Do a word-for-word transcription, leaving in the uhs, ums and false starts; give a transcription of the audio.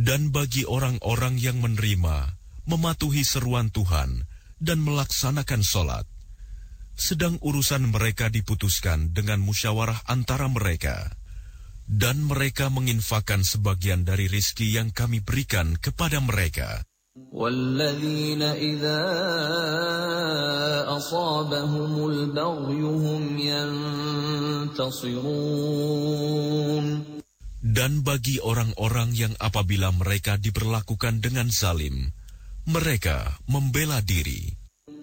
Dan bagi orang-orang yang menerima, mematuhi seruan Tuhan, dan melaksanakan sholat, sedang urusan mereka diputuskan dengan musyawarah antara mereka, dan mereka menginfakkan sebagian dari rizki yang kami berikan kepada mereka. وَالَّذِينَ إِذَا أَصَابَهُمُ الْبَغْيُ هُمْ يَنْتَصِرُونَ. Dan bagi orang-orang yang apabila mereka diperlakukan dengan zalim, mereka membela diri.